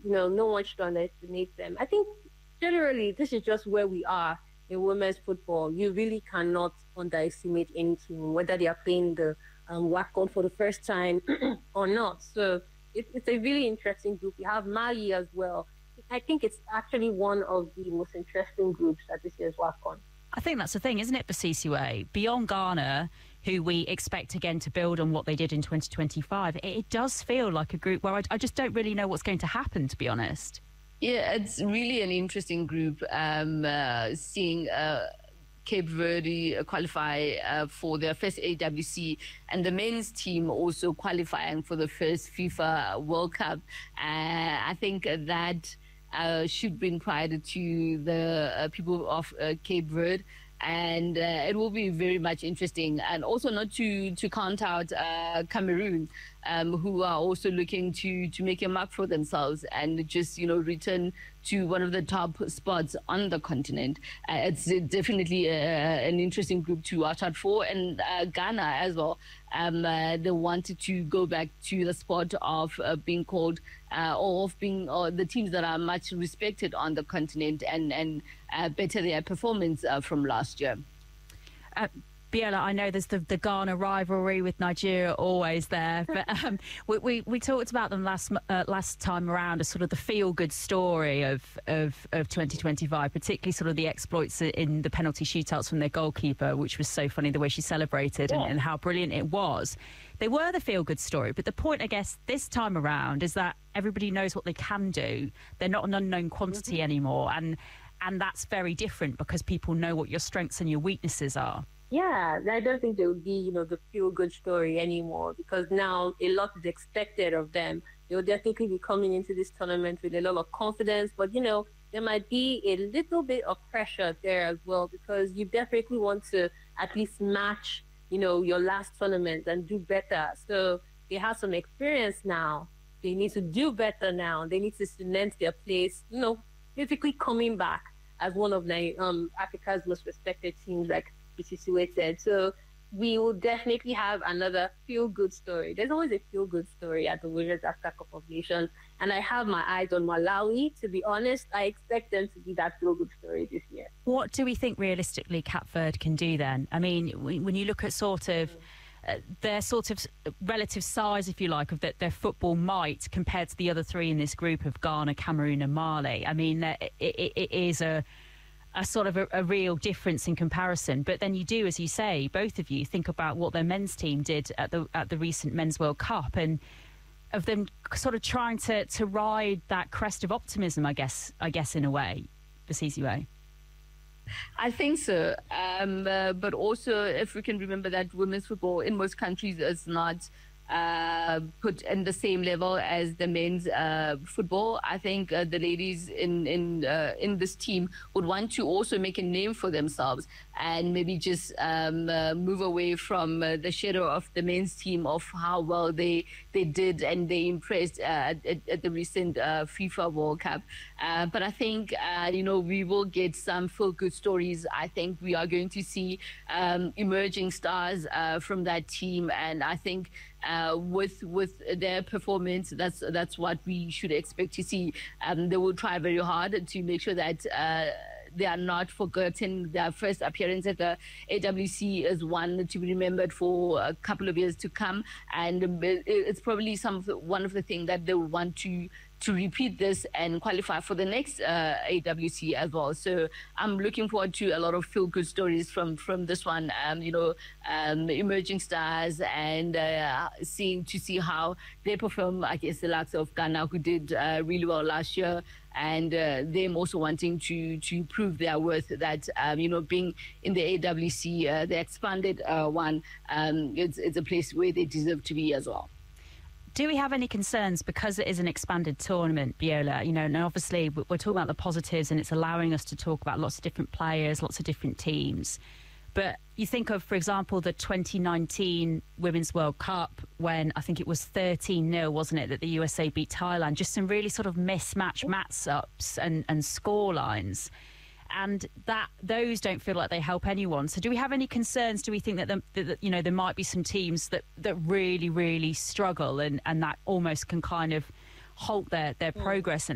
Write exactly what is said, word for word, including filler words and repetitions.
you know, no one should underestimate them. I think generally this is just where we are in women's football. You really cannot underestimate any team, whether they are playing the um, WACON for the first time or not. So it, it's a really interesting group. We have Mali as well. I think it's actually one of the most interesting groups at this year's WACON. I think that's the thing, isn't it, Basisiwe? Beyond Ghana, who we expect again to build on what they did in twenty twenty-five, it, it does feel like a group where I, I just don't really know what's going to happen, to be honest. Yeah, it's really an interesting group. Um, uh, seeing uh, Cape Verde qualify uh, for their first A W C, and the men's team also qualifying for the first FIFA World Cup. Uh, I think that uh, should bring pride to the uh, people of uh, Cape Verde. And uh, it will be very much interesting. And also not to, to count out uh, Cameroon, um, who are also looking to, to make a mark for themselves and just, you know, return to one of the top spots on the continent. Uh, it's definitely uh, an interesting group to watch out for. And uh, Ghana as well. Um, uh, they wanted to go back to the spot of uh, being called uh, or of being or the teams that are much respected on the continent and, and uh, better their performance uh, from last year. Uh, Biola, I know there's the, the Ghana rivalry with Nigeria always there, but um, we, we we talked about them last uh, last time around as sort of the feel-good story of, of, of twenty twenty-five, particularly sort of the exploits in the penalty shootouts from their goalkeeper, which was so funny the way she celebrated yeah. and, and how brilliant it was. They were the feel-good story, but the point, I guess, this time around is that everybody knows what they can do. They're not an unknown quantity mm-hmm. anymore, and and that's very different because people know what your strengths and your weaknesses are. Yeah, I don't think there would be, you know, the feel-good story anymore because now a lot is expected of them. They'll definitely be coming into this tournament with a lot of confidence, but, you know, there might be a little bit of pressure there as well because you definitely want to at least match, you know, your last tournament and do better. So they have some experience now. They need to do better now. They need to cement their place, you know, basically coming back as one of the, um, Africa's most respected teams, like Basisiwe said. So we will definitely have another feel-good story. There's always a feel-good story at the Women's Africa Cup of Nations, and I have my eyes on Malawi. To be honest, I expect them to be that feel-good story this year. What do we think realistically Cape Verde can do then? I mean, when you look at sort of uh, their sort of relative size, if you like, of the, their football might compared to the other three in this group of Ghana, Cameroon and Mali, I mean, it, it, it is a a sort of a, a real difference in comparison. But then you do, as you say, both of you think about what their men's team did at the at the recent Men's World Cup and of them sort of trying to, to ride that crest of optimism, I guess, I guess in a way, Basisiwe. I think so. Um, uh, but also, if we can remember that women's football in most countries is not uh, put in the same level as the men's uh, football. I think uh, the ladies in in uh, in this team would want to also make a name for themselves and maybe just um, uh, move away from uh, the shadow of the men's team of how well they they did and they impressed uh, at, at the recent uh, FIFA World Cup. Uh, but I think uh, you know we will get some feel good stories. I think we are going to see um, emerging stars uh, from that team, and I think. Uh, with with their performance, that's that's what we should expect to see. Um, they will try very hard to make sure that uh, they are not forgotten. Their first appearance at the A W C is one to be remembered for a couple of years to come, and it's probably some of the, one of the things that they will want to. to repeat this and qualify for the next uh, A W C as well. So I'm looking forward to a lot of feel-good stories from, from this one, um, you know, um, emerging stars and uh, seeing to see how they perform, I guess, the likes of Ghana, who did uh, really well last year, and uh, them also wanting to, to prove their worth that, um, you know, being in the A W C, uh, the expanded uh, one, um, it's, it's a place where they deserve to be as well. Do we have any concerns because it is an expanded tournament, Biola? You know, and obviously we're talking about the positives and it's allowing us to talk about lots of different players, lots of different teams. But you think of, for example, the twenty nineteen Women's World Cup when I think it was thirteen nil, wasn't it, that the U S A beat Thailand? Just some really sort of mismatched matchups and, and score lines. And that those don't feel like they help anyone. So do we have any concerns? Do we think that, the, that you know, there might be some teams that, that really, really struggle and, and that almost can kind of halt their, their progress